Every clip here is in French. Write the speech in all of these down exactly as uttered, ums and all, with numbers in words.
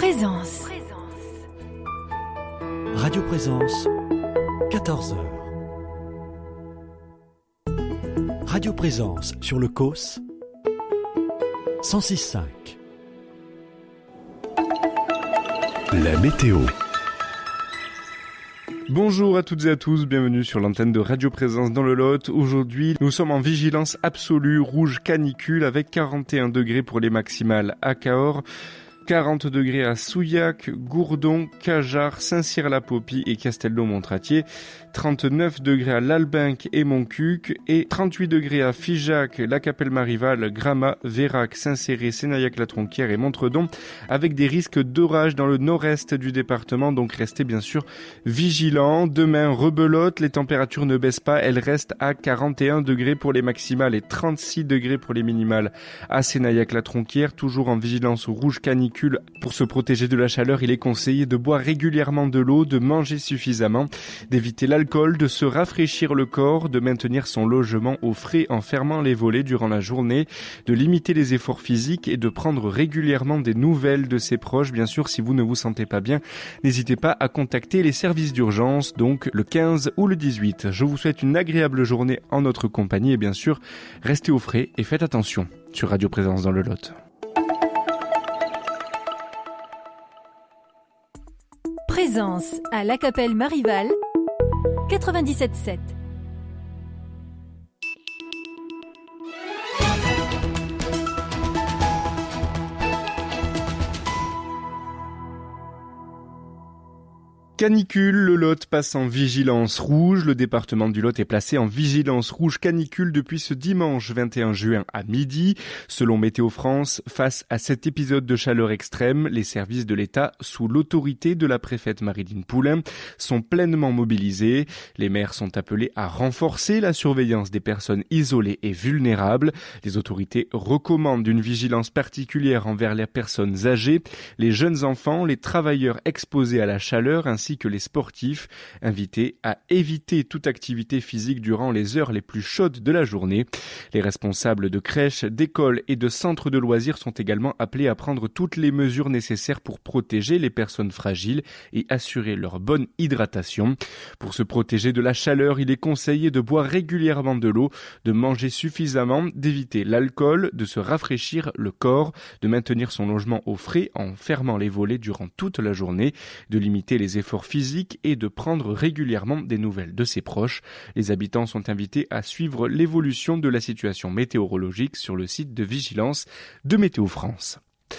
Présence. Radio Présence, quatorze heures. Radio Présence sur le C O S, cent six virgule cinq. La météo. Bonjour à toutes et à tous, bienvenue sur l'antenne de Radio Présence dans le Lot. Aujourd'hui, nous sommes en vigilance absolue rouge canicule avec quarante et un degrés pour les maximales à Cahors, quarante degrés à Souillac, Gourdon, Cajar, Saint-Cyr-la-Popie et Castelnau-Montratier, trente-neuf degrés à Lalbenque et Montcuq et trente-huit degrés à Figeac, La Capelle-Marival, Gramat, Vérac, Saint-Céré, Sénaillac-la-Tronquière et Montredon avec des risques d'orage dans le nord-est du département, donc restez bien sûr vigilants. Demain, rebelote, les températures ne baissent pas, elles restent à quarante et un degrés pour les maximales et trente-six degrés pour les minimales à Sénaillac-la-Tronquière, toujours en vigilance rouge canicule. Pour se protéger de la chaleur, il est conseillé de boire régulièrement de l'eau, de manger suffisamment, d'éviter l'alcool, de se rafraîchir le corps, de maintenir son logement au frais en fermant les volets durant la journée, de limiter les efforts physiques et de prendre régulièrement des nouvelles de ses proches. Bien sûr, si vous ne vous sentez pas bien, n'hésitez pas à contacter les services d'urgence, donc le quinze ou le dix-huit. Je vous souhaite une agréable journée en notre compagnie et bien sûr, restez au frais et faites attention sur Radio Présence dans le Lot. Présence à La Capelle-Marival, quatre-vingt-dix-sept virgule sept. Canicule, le Lot passe en vigilance rouge. Le département du Lot est placé en vigilance rouge canicule depuis ce dimanche vingt et un juin à midi. Selon Météo France, face à cet épisode de chaleur extrême, les services de l'État, sous l'autorité de la préfète Maryline Poulain, sont pleinement mobilisés. Les maires sont appelés à renforcer la surveillance des personnes isolées et vulnérables. Les autorités recommandent une vigilance particulière envers les personnes âgées, les jeunes enfants, les travailleurs exposés à la chaleur, ainsi que les sportifs, invités à éviter toute activité physique durant les heures les plus chaudes de la journée. Les responsables de crèches, d'écoles et de centres de loisirs sont également appelés à prendre toutes les mesures nécessaires pour protéger les personnes fragiles et assurer leur bonne hydratation. Pour se protéger de la chaleur, il est conseillé de boire régulièrement de l'eau, de manger suffisamment, d'éviter l'alcool, de se rafraîchir le corps, de maintenir son logement au frais en fermant les volets durant toute la journée, de limiter les efforts physiques et de prendre régulièrement des nouvelles de ses proches. Les habitants sont invités à suivre l'évolution de la situation météorologique sur le site de vigilance de Météo France.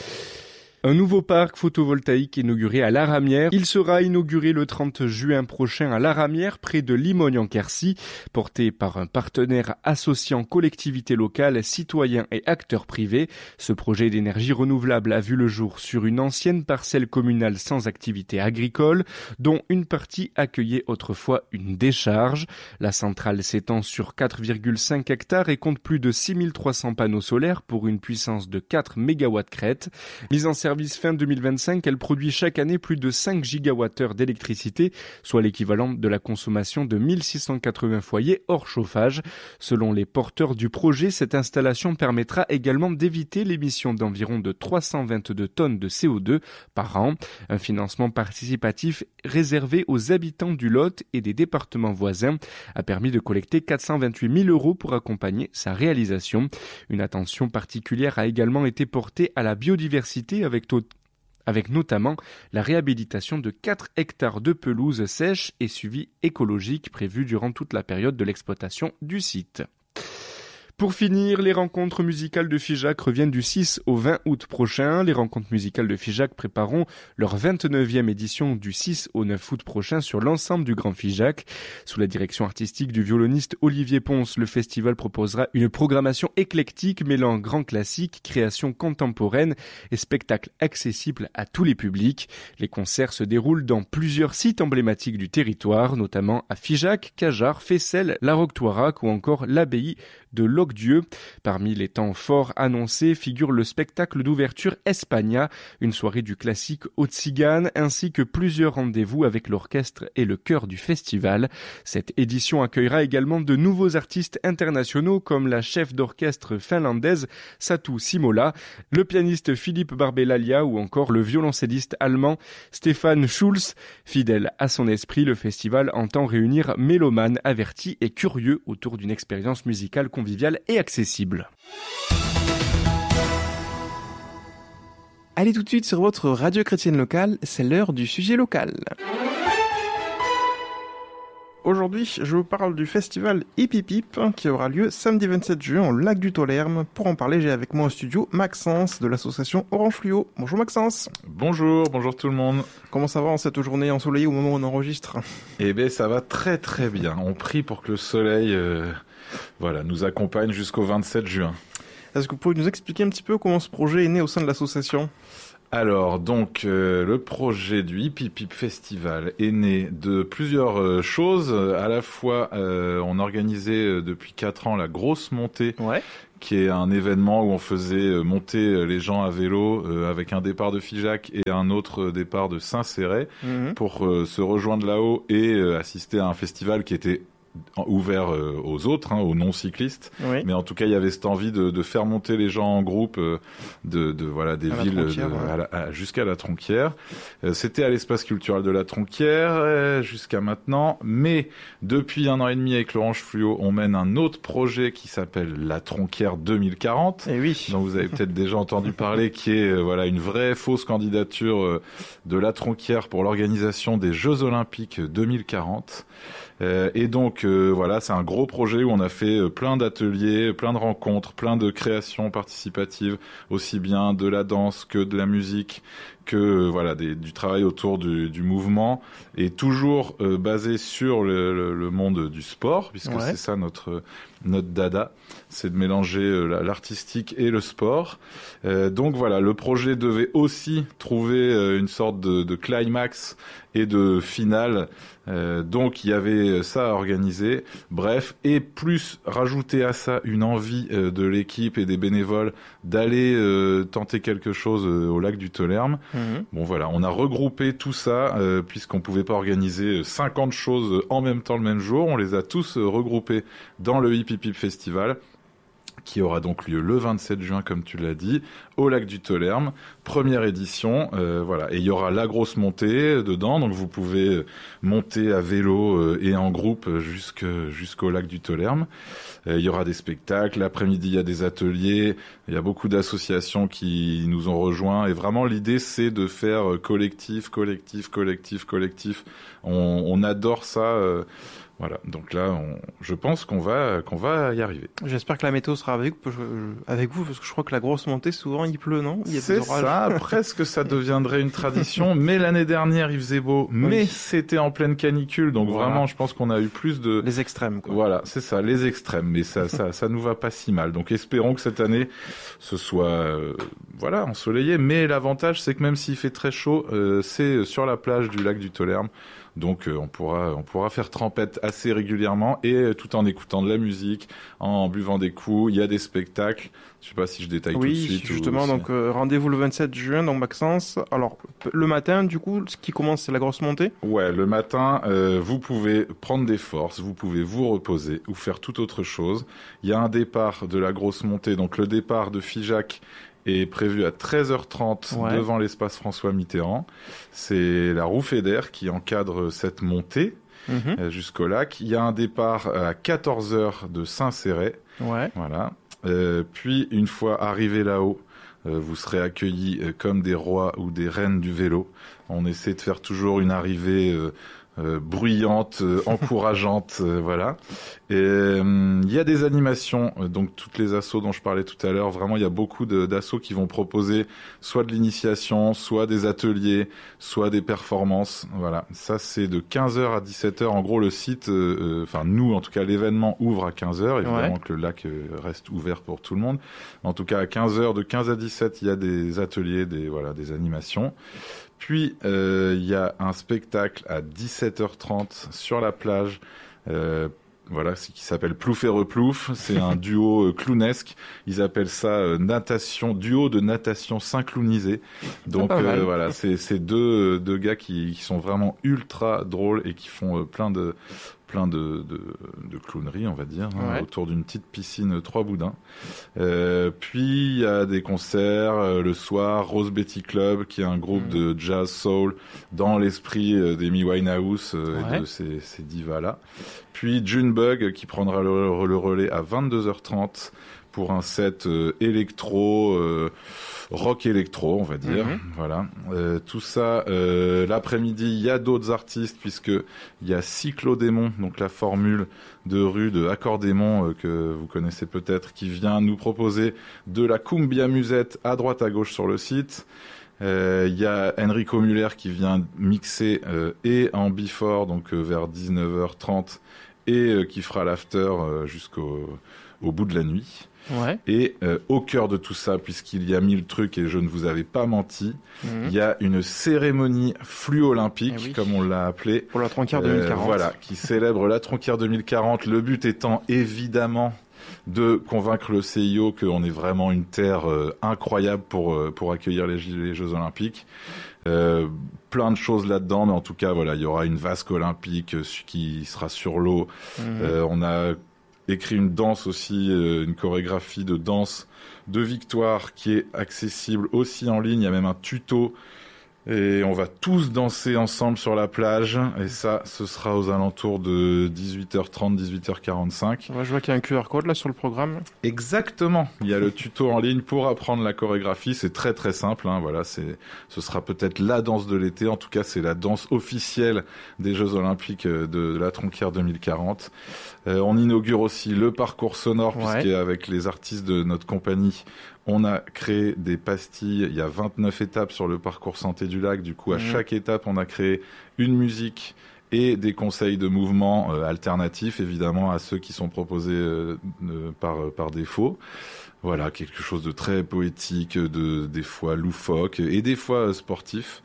Un nouveau parc photovoltaïque inauguré à Laramière. Il sera inauguré le trente juin prochain à Laramière, près de Limogne-en-Quercy, porté par un partenaire associant collectivités locales, citoyens et acteurs privés. Ce projet d'énergie renouvelable a vu le jour sur une ancienne parcelle communale sans activité agricole, dont une partie accueillait autrefois une décharge. La centrale s'étend sur quatre virgule cinq hectares et compte plus de six mille trois cents panneaux solaires pour une puissance de quatre mégawatts crête. Mise en service fin deux mille vingt-cinq, elle produit chaque année plus de cinq gigawattheures d'électricité, soit l'équivalent de la consommation de mille six cent quatre-vingts foyers hors chauffage. Selon les porteurs du projet, cette installation permettra également d'éviter l'émission d'environ de trois cent vingt-deux tonnes de C O deux par an. Un financement participatif réservé aux habitants du Lot et des départements voisins a permis de collecter quatre cent vingt-huit mille euros pour accompagner sa réalisation. Une attention particulière a également été portée à la biodiversité avec avec notamment la réhabilitation de quatre hectares de pelouse sèche et suivi écologique prévu durant toute la période de l'exploitation du site. Pour finir, les rencontres musicales de Figeac reviennent du six au vingt août prochain. Les rencontres musicales de Figeac prépareront leur vingt-neuvième édition du six au neuf août prochain sur l'ensemble du Grand Figeac. Sous la direction artistique du violoniste Olivier Ponce, le festival proposera une programmation éclectique mêlant grands classiques, créations contemporaines et spectacles accessibles à tous les publics. Les concerts se déroulent dans plusieurs sites emblématiques du territoire, notamment à Figeac, Cajar, Fessel, La Roquetoirac ou encore l'abbaye de Locquency. Moque-Dieu. Parmi les temps forts annoncés figure le spectacle d'ouverture Espagna, une soirée du classique haute Tzigane, ainsi que plusieurs rendez-vous avec l'orchestre et le chœur du festival. Cette édition accueillera également de nouveaux artistes internationaux comme la chef d'orchestre finlandaise Satu Simola, le pianiste Philippe Barbelalia ou encore le violoncelliste allemand Stefan Schulz. Fidèle à son esprit, le festival entend réunir mélomanes avertis et curieux autour d'une expérience musicale conviviale et accessible. Allez tout de suite sur votre radio chrétienne locale, c'est l'heure du sujet local. Aujourd'hui, je vous parle du festival Hip Hip Hip qui aura lieu samedi vingt-sept juin au lac du Tolherme. Pour en parler, j'ai avec moi au studio Maxence de l'association Orange Fluo. Bonjour Maxence. Bonjour, bonjour tout le monde. Comment ça va en cette journée ensoleillée au moment où on enregistre ? Eh bien, ça va très très bien. On prie pour que le soleil euh, voilà, nous accompagne jusqu'au vingt-sept juin. Est-ce que vous pouvez nous expliquer un petit peu comment ce projet est né au sein de l'association ? Alors, donc, euh, le projet du Hip Hip Hip Festival est né de plusieurs euh, choses. À la fois, euh, on organisait euh, depuis quatre ans la grosse montée, ouais. qui est un événement où on faisait monter les gens à vélo euh, avec un départ de Figeac et un autre départ de Saint-Céré mmh. pour euh, se rejoindre là-haut et euh, assister à un festival qui était ouvert euh, aux autres, hein, aux non-cyclistes. Oui. Mais en tout cas, il y avait cette envie de, de faire monter les gens en groupe euh, de, de voilà des à villes de, ouais. à la, à, jusqu'à la Tronquière. Euh, c'était à l'espace culturel de la Tronquière euh, jusqu'à maintenant. Mais depuis un an et demi avec l'Orange Fluo, on mène un autre projet qui s'appelle la Tronquière deux mille quarante. Et oui. dont vous avez peut-être déjà entendu parler, qui est euh, voilà une vraie fausse candidature euh, de la Tronquière pour l'organisation des Jeux Olympiques deux mille quarante. Euh, et donc euh, voilà, c'est un gros projet où on a fait euh, plein d'ateliers, plein de rencontres, plein de créations participatives, aussi bien de la danse que de la musique, que euh, voilà des, du travail autour du, du mouvement, et toujours euh, basé sur le, le, le monde du sport, puisque ouais. c'est ça notre notre dada, c'est de mélanger euh, l'artistique et le sport. Euh, donc voilà, le projet devait aussi trouver euh, une sorte de, de climax et de finale. Euh, donc il y avait ça à organiser, bref, et plus rajouter à ça une envie euh, de l'équipe et des bénévoles d'aller euh, tenter quelque chose euh, au lac du Tolherme. Mmh. Bon voilà, on a regroupé tout ça euh, puisqu'on pouvait pas organiser cinquante choses en même temps le même jour, on les a tous euh, regroupés dans le Hip Hip Hip Festival, qui aura donc lieu le vingt-sept juin, comme tu l'as dit, au lac du Tolherme, première édition, euh, voilà. Et il y aura la grosse montée dedans, donc vous pouvez monter à vélo euh, et en groupe jusque, jusqu'au lac du Tolherme. Euh, il y aura des spectacles, l'après-midi il y a des ateliers, il y a beaucoup d'associations qui nous ont rejoints, et vraiment l'idée c'est de faire collectif, collectif, collectif, collectif. On, on adore ça. Euh, Voilà, donc là, on, je pense qu'on va qu'on va y arriver. J'espère que la météo sera avec, avec vous, parce que je crois que la grosse montée, souvent, il pleut, non ? Il y a C'est ça, presque ça deviendrait une tradition, mais l'année dernière, il faisait beau, mais oui. c'était en pleine canicule, donc voilà. Vraiment, je pense qu'on a eu plus de... Les extrêmes, quoi. Voilà, c'est ça, les extrêmes, mais ça ça, ça nous va pas si mal. Donc espérons que cette année, ce soit euh, voilà, ensoleillé, mais l'avantage, c'est que même s'il fait très chaud, euh, c'est sur la plage du lac du Tolherme. Donc euh, on pourra on pourra faire trempette assez régulièrement, et euh, tout en écoutant de la musique, en buvant des coups. Il y a des spectacles. Je sais pas si je détaille oui, tout de suite. Oui, justement. Donc euh, rendez-vous le vingt-sept juin dans Maxence. Alors le matin, du coup, ce qui commence, c'est la grosse montée. Ouais, le matin, euh, vous pouvez prendre des forces, vous pouvez vous reposer ou faire toute autre chose. Il y a un départ de la grosse montée, donc le départ de Figeac est prévu à treize heures trente ouais. devant l'espace François Mitterrand. C'est la roue Fédère qui encadre cette montée mmh. euh, jusqu'au lac. Il y a un départ à quatorze heures de Saint-Céré. Ouais. Voilà. Euh, puis, une fois arrivé là-haut, euh, vous serez accueillis euh, comme des rois ou des reines du vélo. On essaie de faire toujours une arrivée... Euh, Euh, bruyante, euh, encourageante, euh, voilà. Et il euh, y a des animations, euh, donc toutes les assos dont je parlais tout à l'heure, vraiment il y a beaucoup de, d'assos qui vont proposer soit de l'initiation, soit des ateliers, soit des performances, voilà. Ça c'est de quinze heures à dix-sept heures, en gros le site, enfin euh, nous en tout cas l'événement ouvre à quinze heures, évidemment ouais. que le lac euh, reste ouvert pour tout le monde. En tout cas à quinze heures, de quinze à dix-sept, il y a des ateliers, des voilà, des animations. Puis, il euh, y a un spectacle à dix-sept heures trente sur la plage, euh, voilà, c'est qui s'appelle Plouf et Replouf. C'est un duo euh, clownesque. Ils appellent ça euh, natation, duo de natation synchronisée. Donc ah, euh, voilà, c'est c'est deux deux gars qui qui sont vraiment ultra drôles et qui font euh, plein de plein de, de, de clowneries, on va dire, hein, ouais. autour d'une petite piscine trois boudins. Euh, puis il y a des concerts euh, le soir, Rose Betty Club, qui est un groupe mmh. de jazz soul dans l'esprit euh, d'Amy Winehouse euh, ouais. et de ces, ces divas-là. Puis Junebug qui prendra le, le relais à vingt-deux heures trente pour un set euh, électro, euh, rock électro, on va dire. Mm-hmm. Voilà. Euh, tout ça, euh, l'après-midi, il y a d'autres artistes, puisque il y a Cyclodémon, donc la formule de rue de Accordémon, euh, que vous connaissez peut-être, qui vient nous proposer de la cumbia musette à droite à gauche sur le site. Il euh, y a Enrico Muller qui vient mixer euh, et en before, donc euh, vers dix-neuf heures trente, et euh, qui fera l'after euh, jusqu'au au bout de la nuit. Ouais. Et euh, au cœur de tout ça, puisqu'il y a mille trucs et je ne vous avais pas menti, il mmh. y a une cérémonie fluo-olympique, eh oui. comme on l'a appelé. Pour la Tronquère deux mille quarante. Euh, voilà, qui célèbre la Tronquère deux mille quarante. Le but étant évidemment de convaincre le C I O qu'on est vraiment une terre euh, incroyable pour, euh, pour accueillir les, les Jeux Olympiques. Euh, plein de choses là-dedans, mais en tout cas, voilà, il y aura une vasque olympique euh, qui sera sur l'eau. Mmh. Euh, on a écrit une danse aussi, euh, une chorégraphie de danse de victoire qui est accessible aussi en ligne. Il y a même un tuto et on va tous danser ensemble sur la plage. Et ça, ce sera aux alentours de dix-huit heures trente, dix-huit heures quarante-cinq. Ouais, je vois qu'il y a un Q R code là sur le programme. Exactement. Il y a le tuto en ligne pour apprendre la chorégraphie. C'est très très simple. Hein. Voilà, c'est, ce sera peut-être la danse de l'été. En tout cas, c'est la danse officielle des Jeux Olympiques de, de la Tronquère deux mille quarante. Euh, on inaugure aussi le parcours sonore, ouais. puisqu'avec les artistes de notre compagnie, on a créé des pastilles. Il y a vingt-neuf étapes sur le parcours Santé du Lac. Du coup, à mmh. chaque étape, on a créé une musique et des conseils de mouvement euh, alternatifs, évidemment, à ceux qui sont proposés euh, euh, par, euh, par défaut. Voilà, quelque chose de très poétique, de, des fois loufoque et des fois euh, sportif.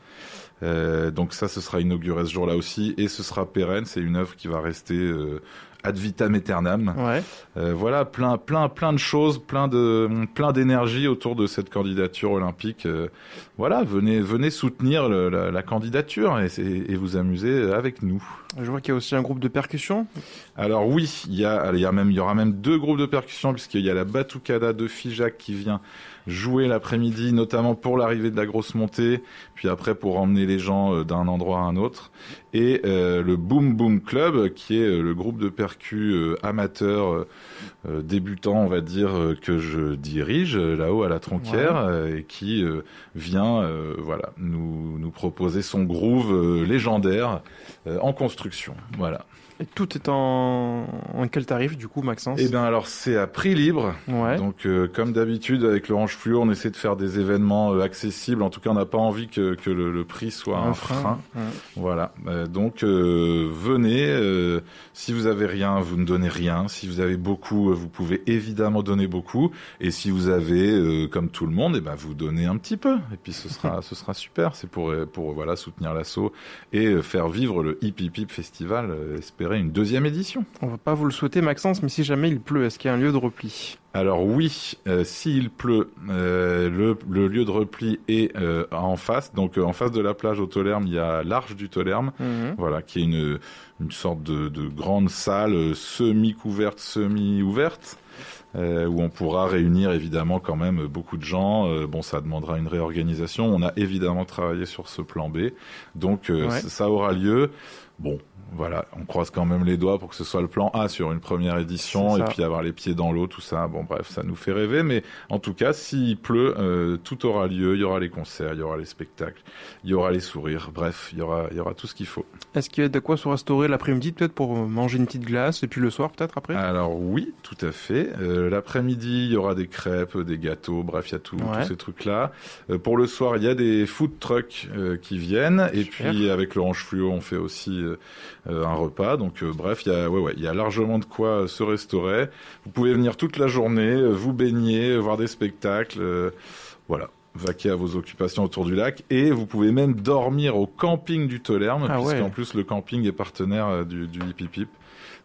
Euh, donc ça, ce sera inauguré ce jour-là aussi et ce sera pérenne. C'est une œuvre qui va rester euh, ad vitam aeternam. Ouais. Euh, voilà, plein, plein, plein de choses, plein de, plein d'énergie autour de cette candidature olympique. Euh, voilà, venez, venez soutenir le, la, la candidature et, et vous amuser avec nous. Je vois qu'il y a aussi un groupe de percussion. Alors oui, il y a, il y a même, il y aura même deux groupes de percussion puisqu'il y a la Batucada de Figeac qui vient jouer l'après-midi, notamment pour l'arrivée de la grosse montée, puis après pour emmener les gens d'un endroit à un autre. Et euh, le Boom Boom Club, qui est le groupe de percus euh, amateurs, euh, débutants, on va dire, euh, que je dirige euh, là-haut à la Tronquère, ouais. euh, et qui euh, vient, euh, voilà, nous nous proposer son groove euh, légendaire euh, en construction. Voilà. Et tout est en, en quel tarif du coup, Maxence ? Eh bien alors c'est à prix libre. Ouais. Donc euh, comme d'habitude avec l'Orange Fluo, on essaie de faire des événements euh, accessibles. En tout cas, on n'a pas envie que, que le, le prix soit un, un frein. frein. Ouais. Voilà. Euh, donc euh, venez. Euh, si vous avez rien, vous ne donnez rien. Si vous avez beaucoup, vous pouvez évidemment donner beaucoup. Et si vous avez, euh, comme tout le monde, eh ben vous donnez un petit peu. Et puis ce sera, ce sera super. C'est pour pour voilà soutenir l'assaut et faire vivre le Hip Hip Hip Festival. Euh, espérer une deuxième édition. On va pas vous le souhaiter, Maxence, mais si jamais il pleut, est-ce qu'il y a un lieu de repli ? Alors oui, euh, s'il pleut, euh, le, le lieu de repli est euh, en face. Donc euh, en face de la plage au Tolerme, il y a l'Arche du Tolerme, mmh. voilà, qui est une, une sorte de, de grande salle euh, semi-couverte, semi-ouverte. Euh, où on pourra réunir évidemment quand même beaucoup de gens. Euh, bon, ça demandera une réorganisation. On a évidemment travaillé sur ce plan B. Donc euh, ouais. ça aura lieu. Bon, voilà, on croise quand même les doigts pour que ce soit le plan A sur une première édition et puis avoir les pieds dans l'eau, tout ça. Bon, bref, ça nous fait rêver, mais en tout cas, s'il pleut, euh, tout aura lieu. Il y aura les concerts, il y aura les spectacles, il y aura les sourires. Bref, il y aura, il y aura tout ce qu'il faut. Est-ce qu'il y a de quoi se restaurer l'après-midi, peut-être pour manger une petite glace et puis le soir, peut-être après ? Alors oui, tout à fait. Euh, l'après-midi, il y aura des crêpes, des gâteaux. Bref, il y a tout, ouais. tous ces trucs-là. Euh, pour le soir, il y a des food trucks euh, qui viennent. Super. Et puis avec l'Orange Fluo, on fait aussi euh, un repas. Donc euh, bref, il y a ouais ouais, il y a largement de quoi se restaurer. Vous pouvez venir toute la journée, euh, vous baigner, voir des spectacles, euh, voilà. Vaquer à vos occupations autour du lac et vous pouvez même dormir au camping du Tolerme, ah puisqu'en ouais. plus le camping est partenaire euh, du, du Hip Hip Hip.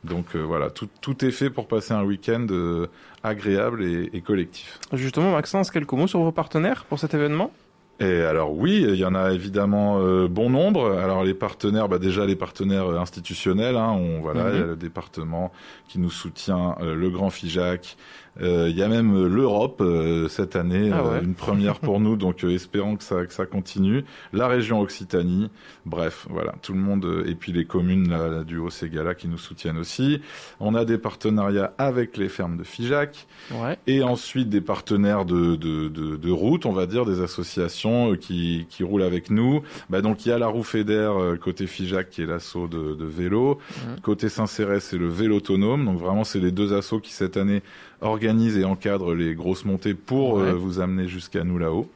Donc euh, voilà, tout, tout est fait pour passer un week-end euh, agréable et, et collectif. Justement, Maxence, quelques mots sur vos partenaires pour cet événement ? Et alors oui, il y en a évidemment euh, bon nombre. Alors les partenaires, bah déjà les partenaires institutionnels, hein, on voilà, mm-hmm. il y a le département qui nous soutient, euh, le Grand Figeac. Euh, il y a même euh, l'Europe euh, cette année, ah ouais. euh, une première pour nous, donc euh, espérons que ça que ça continue. La région Occitanie, bref, voilà, tout le monde euh, et puis les communes là, du Haut-Ségala qui nous soutiennent aussi. On a des partenariats avec les fermes de Figeac ouais. et ensuite des partenaires de de de, de route, on va dire des associations euh, qui qui roulent avec nous. Bah donc il y a la Roue Fédère euh, côté Figeac qui est l'asso de de vélo, mmh. côté Saint-Cérès c'est le vélo autonome. Donc vraiment c'est les deux assos qui cette année organise et encadre les grosses montées pour ouais. euh, vous amener jusqu'à nous là-haut.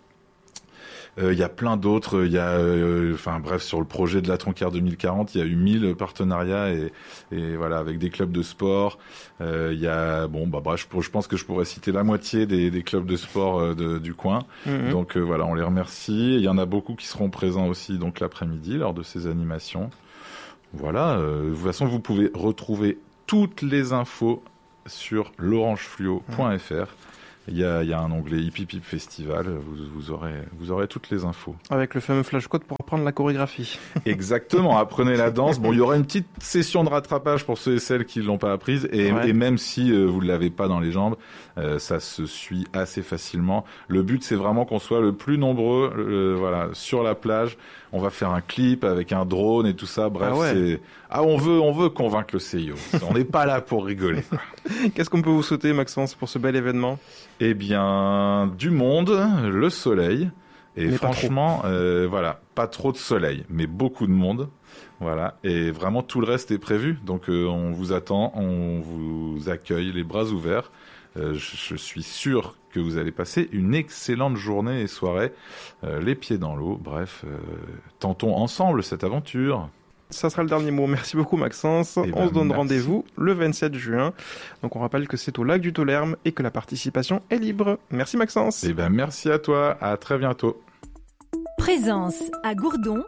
Il euh, y a plein d'autres, il y a, enfin euh, bref, sur le projet de la Tronquière deux mille quarante, il y a eu mille partenariats et, et voilà avec des clubs de sport. Il euh, y a, bon, bah bref, je, je pense que je pourrais citer la moitié des, des clubs de sport euh, de, du coin. Mm-hmm. Donc euh, voilà, on les remercie. Il y en a beaucoup qui seront présents aussi donc l'après-midi lors de ces animations. Voilà. Euh, de toute façon, vous pouvez retrouver toutes les infos sur l'orangefluo point f r. Il y a, il y a un onglet Hip Hip Hip Festival, vous, vous, aurez, vous aurez toutes les infos. Avec le fameux flashcode pour apprendre la chorégraphie. Exactement, apprenez la danse. Bon, il y aura une petite session de rattrapage pour ceux et celles qui ne l'ont pas apprise. Et, ouais. et même si euh, vous ne l'avez pas dans les jambes, euh, ça se suit assez facilement. Le but, c'est vraiment qu'on soit le plus nombreux euh, voilà, sur la plage. On va faire un clip avec un drone et tout ça. Bref, ah ouais. c'est... Ah, on veut, on veut convaincre le C I O. On n'est pas là pour rigoler. Qu'est-ce qu'on peut vous souhaiter, Maxence, pour ce bel événement ? Eh bien, du monde, le soleil. Et mais franchement, euh, voilà, pas trop de soleil, mais beaucoup de monde. Voilà. Et vraiment, tout le reste est prévu. Donc, euh, on vous attend, on vous accueille les bras ouverts. Euh, je, je suis sûr que vous allez passer une excellente journée et soirée, euh, les pieds dans l'eau. Bref, euh, tentons ensemble cette aventure. Ça sera le dernier mot. Merci beaucoup, Maxence. Eh ben, on se donne merci. rendez-vous le vingt-sept juin. Donc, on rappelle que c'est au lac du Taulerme et que la participation est libre. Merci, Maxence. Eh ben, merci à toi. À très bientôt. Présence à Gourdon,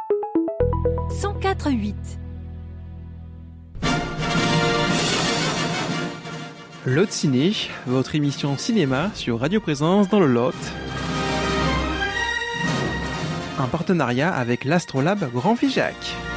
cent quatre virgule huit. Lot Ciné, votre émission cinéma sur Radio Présence dans le Lot. Un partenariat avec l'Astrolabe Grand Figeac.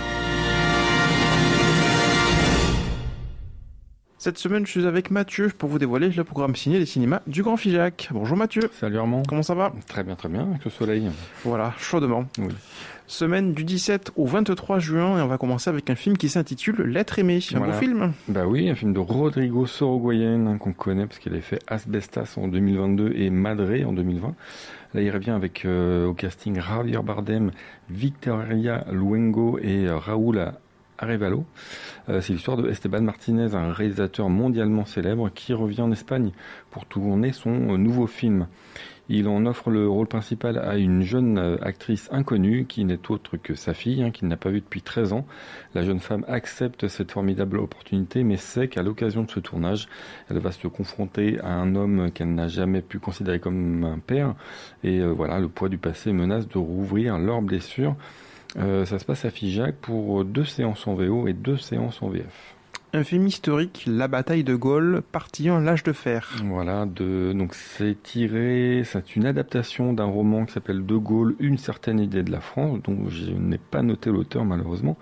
Cette semaine, je suis avec Mathieu pour vous dévoiler le programme ciné des cinémas du Grand Figeac. Bonjour Mathieu. Salut Armand. Comment ça va ? Très bien, très bien, avec le soleil. Voilà, chaudement. Oui. Semaine du dix-sept au vingt-trois juin et on va commencer avec un film qui s'intitule L'être aimé. Un voilà. beau film. Bah oui, un film de Rodrigo Sorogoyen hein, qu'on connaît parce qu'il avait fait Asbestas en deux mille vingt-deux et Madré en deux mille vingt. Là, il revient avec euh, au casting Javier Bardem, Victoria Luengo et euh, Raúl Arevalo. Euh, c'est l'histoire de Esteban Martinez, un réalisateur mondialement célèbre qui revient en Espagne pour tourner son euh, nouveau film. Il en offre le rôle principal à une jeune euh, actrice inconnue qui n'est autre que sa fille, hein, qu'il n'a pas vue depuis treize ans. La jeune femme accepte cette formidable opportunité, mais sait qu'à l'occasion de ce tournage, elle va se confronter à un homme qu'elle n'a jamais pu considérer comme un père. Et euh, voilà, le poids du passé menace de rouvrir leurs blessures. Euh, ça se passe à Figeac pour deux séances en V O et deux séances en V F. Un film historique, La bataille de Gaulle, partie un, l'âge de fer. Voilà, de, donc c'est tiré, c'est une adaptation d'un roman qui s'appelle De Gaulle, une certaine idée de la France, dont je n'ai pas noté l'auteur malheureusement.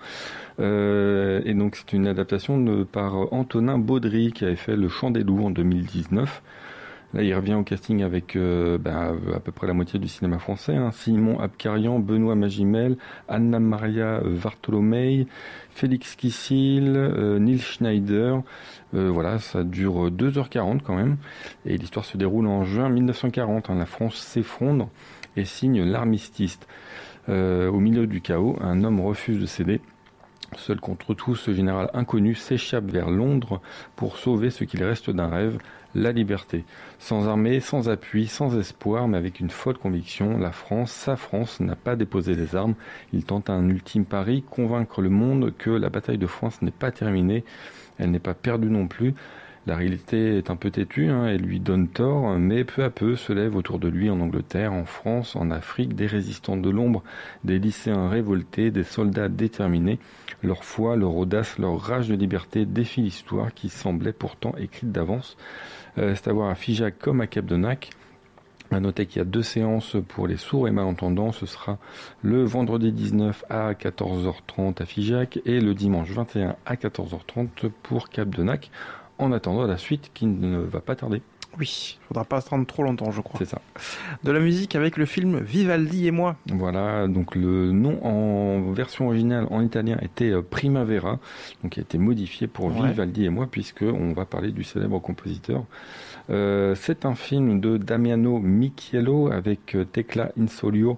Euh, et donc c'est une adaptation de, par Antonin Baudry qui avait fait Le Chant des loups en deux mille dix-neuf. Là, il revient au casting avec euh, ben, à peu près la moitié du cinéma français. Hein. Simon Abkarian, Benoît Magimel, Anna Maria Vartolomei, Félix Kissil, euh, Neil Schneider. Euh, voilà, ça dure deux heures quarante quand même. Et l'histoire se déroule en juin mille neuf cent quarante. Hein. La France s'effondre et signe l'armistice. Euh, au milieu du chaos, un homme refuse de céder. Seul contre tous, ce général inconnu s'échappe vers Londres pour sauver ce qu'il reste d'un rêve, la liberté. Sans armée, sans appui, sans espoir, mais avec une folle conviction, la France, sa France, n'a pas déposé les armes. Il tente un ultime pari, convaincre le monde que la bataille de France n'est pas terminée, elle n'est pas perdue non plus. La réalité est un peu têtue, hein, elle lui donne tort, mais peu à peu se lèvent autour de lui en Angleterre, en France, en Afrique, des résistants de l'ombre, des lycéens révoltés, des soldats déterminés. Leur foi, leur audace, leur rage de liberté défient l'histoire qui semblait pourtant écrite d'avance. Euh, c'est à voir à Figeac comme à Cap-de-Nac. À noter qu'il y a deux séances pour les sourds et malentendants. Ce sera le vendredi dix-neuf à quatorze heures trente à Figeac et le dimanche vingt et un à quatorze heures trente pour Cap-de-Nac. En attendant la suite qui ne va pas tarder. Oui, il faudra pas attendre trop longtemps, je crois. C'est ça. De la musique avec le film Vivaldi et moi. Voilà, donc le nom en version originale en italien était Primavera, donc il a été modifié pour ouais. Vivaldi et moi, puisque on va parler du célèbre compositeur. Euh, c'est un film de Damiano Michiello avec Tecla Insolio,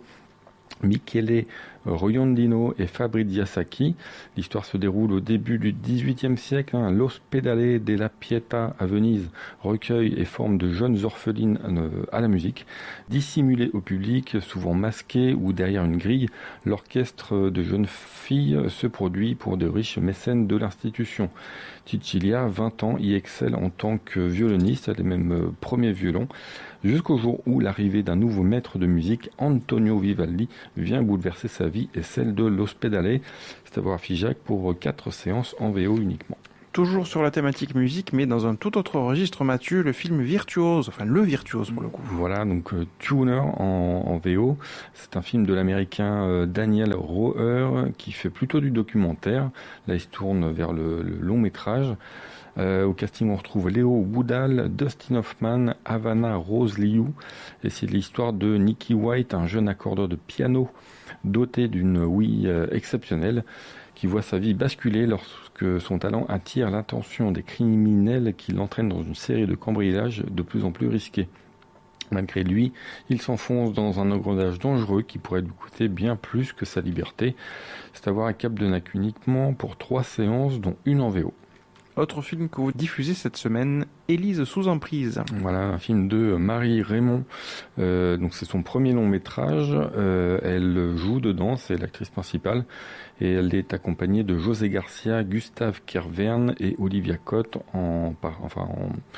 Michele Roiondino et Fabrizia Sacchi. L'histoire se déroule au début du dix-huitième siècle. Hein. L'Ospedale della Pietà à Venise recueille et forme de jeunes orphelines à la musique. Dissimulées au public, souvent masquées ou derrière une grille, l'orchestre de jeunes filles se produit pour de riches mécènes de l'institution. Cecilia, vingt ans, y excelle en tant que violoniste, elle est même premier violon, jusqu'au jour où l'arrivée d'un nouveau maître de musique, Antonio Vivaldi, vient bouleverser sa vie et celle de l'Ospedale. C'est à voir à Figeac pour quatre séances en V O uniquement. Toujours sur la thématique musique, mais dans un tout autre registre, Mathieu, le film Virtuose, enfin le Virtuose pour le coup. Voilà, donc euh, Tuner en, en V O. C'est un film de l'américain euh, Daniel Roher qui fait plutôt du documentaire. Là, il se tourne vers le, le long métrage. Euh, au casting, on retrouve Léo Woodall, Dustin Hoffman, Havana Rose Liu. Et c'est l'histoire de Nicky White, un jeune accordeur de piano doté d'une ouïe euh, exceptionnelle, qui voit sa vie basculer lorsque son talent attire l'attention des criminels qui l'entraînent dans une série de cambriolages de plus en plus risqués. Malgré lui, il s'enfonce dans un engrenage dangereux qui pourrait lui coûter bien plus que sa liberté. C'est à voir à Cap-de-Nac uniquement pour trois séances, dont une en V O. Autre film que vous diffusez cette semaine, Élise sous emprise. Voilà, un film de Marie Raymond. Euh, donc c'est son premier long métrage. Euh, elle joue dedans, c'est l'actrice principale. Et elle est accompagnée de José Garcia, Gustave Kervern et Olivia Cotte en, par, enfin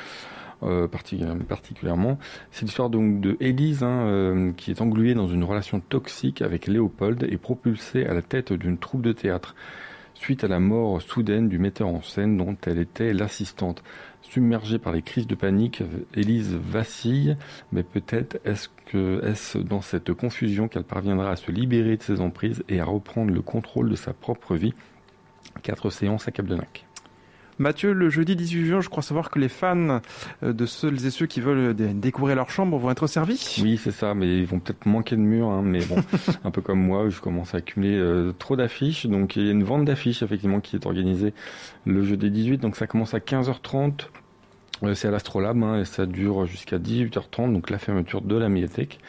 en euh, particulièrement. C'est l'histoire donc de Élise, hein, euh, qui est engluée dans une relation toxique avec Léopold et propulsée à la tête d'une troupe de théâtre, suite à la mort soudaine du metteur en scène dont elle était l'assistante. Submergée par les crises de panique, Élise vacille, mais peut-être est-ce que est-ce dans cette confusion qu'elle parviendra à se libérer de ses emprises et à reprendre le contrôle de sa propre vie. Quatre séances à Cap-de-Nac. Mathieu, le jeudi dix-huit juin, je crois savoir que les fans de ceux et ceux qui veulent découvrir leur chambre vont être servis. Oui, c'est ça, mais ils vont peut-être manquer de murs, hein, mais bon, un peu comme moi, je commence à accumuler euh, trop d'affiches. Donc il y a une vente d'affiches effectivement qui est organisée le jeudi dix-huit, donc ça commence à quinze heures trente. Euh, c'est à l'Astrolabe, hein, et ça dure jusqu'à dix-huit heures trente, donc la fermeture de la médiathèque.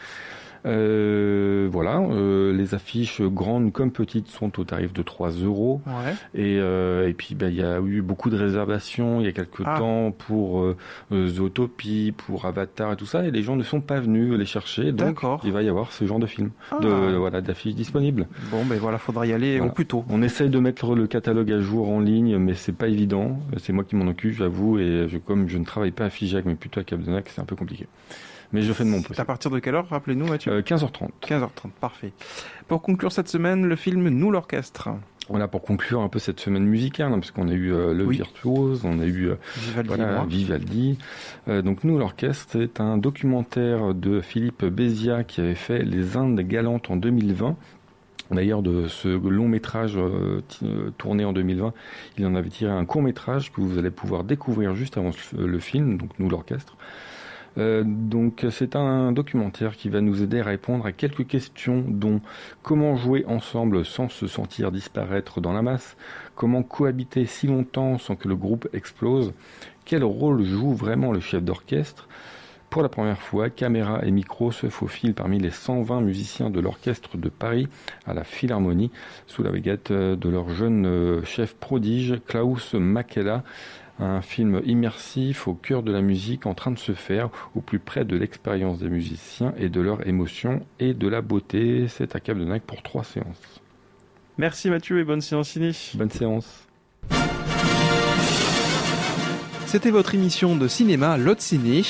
Euh, voilà, euh, les affiches grandes comme petites sont au tarif de trois euros. Ouais. Et, euh, et puis, bah, il y a eu beaucoup de réservations il y a quelques ah. temps pour euh, Zootopie, pour Avatar et tout ça, et les gens ne sont pas venus les chercher. Donc, D'accord. Il va y avoir ce genre de film, ah. de, voilà, d'affiches disponibles. Bon, ben voilà, faudra y aller voilà. au plus tôt. On essaye de mettre le catalogue à jour en ligne, mais c'est pas évident. C'est moi qui m'en occupe, j'avoue, et je, comme je ne travaille pas à Figeac, mais plutôt à Cap-de-Nac, c'est un peu compliqué. Mais je fais de mon possible. À partir de quelle heure, rappelez-nous, Mathieu ? euh, quinze heures trente. quinze heures trente, parfait. Pour conclure cette semaine, le film Nous l'orchestre. Voilà, pour conclure un peu cette semaine musicale, hein, parce qu'on a eu euh, le oui. Virtuose, on a eu euh, Vivaldi. Voilà, Vivaldi. Euh, donc Nous l'orchestre, c'est un documentaire de Philippe Béziat qui avait fait Les Indes galantes en deux mille vingt. D'ailleurs, de ce long métrage euh, t- tourné en deux mille vingt, il en avait tiré un court métrage que vous allez pouvoir découvrir juste avant le film, donc Nous l'orchestre. Euh, donc c'est un documentaire qui va nous aider à répondre à quelques questions, dont comment jouer ensemble sans se sentir disparaître dans la masse, comment cohabiter si longtemps sans que le groupe explose, quel rôle joue vraiment le chef d'orchestre. Pour la première fois, caméra et micro se faufilent parmi les cent vingt musiciens de l'orchestre de Paris à la Philharmonie, sous la baguette de leur jeune chef prodige Klaus Makela. Un film immersif au cœur de la musique en train de se faire, au plus près de l'expérience des musiciens et de leurs émotions et de la beauté. C'est à Cap-de-Nac pour trois séances. Merci Mathieu et bonne séance ciné. Bonne séance. C'était votre émission de cinéma Lot Ciné.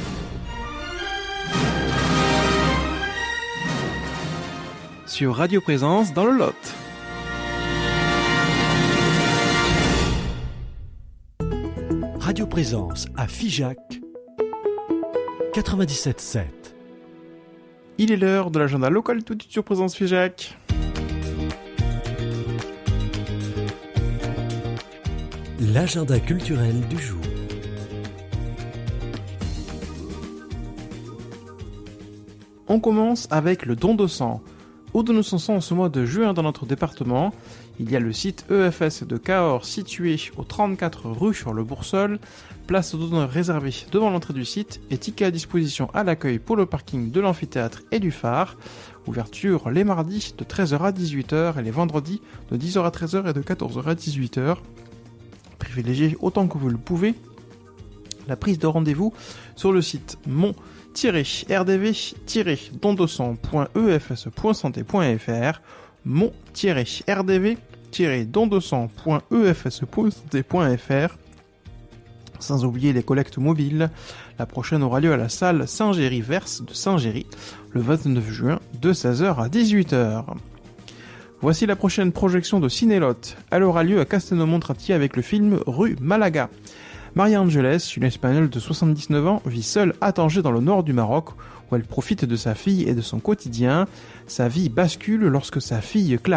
Sur Radio Présence dans le Lot. Radio Présence à Figeac quatre-vingt-dix-sept sept. Il est l'heure de l'agenda local tout de suite sur Présence Figeac. L'agenda culturel du jour. On commence avec le don de sang. Où nous en sommes en ce mois de juin dans notre département. Il y a le site E F S de Cahors situé au trente-quatre rue sur le Boursol, place aux donneurs réservée devant l'entrée du site et tickets à disposition à l'accueil pour le parking de l'amphithéâtre et du phare. Ouverture les mardis de treize heures à dix-huit heures et les vendredis de dix heures à treize heures et de quatorze heures à dix-huit heures. Privilégiez autant que vous le pouvez la prise de rendez-vous sur le site mon-r d v don de sang point e f s point santé point f r mon-r d v don de sang point e f s point santé point f r. Sans oublier les collectes mobiles. La prochaine aura lieu à la salle Saint-Géry-Verse de Saint-Géry le vingt-neuf juin de seize heures à dix-huit heures. Voici la prochaine projection de Cinélotte. Elle aura lieu à Castelnau-Montratier avec le film Rue Malaga. Maria Angeles, une Espagnole de soixante-dix-neuf ans, vit seule à Tanger dans le nord du Maroc, où elle profite de sa fille et de son quotidien. Sa vie bascule lorsque sa fille Clara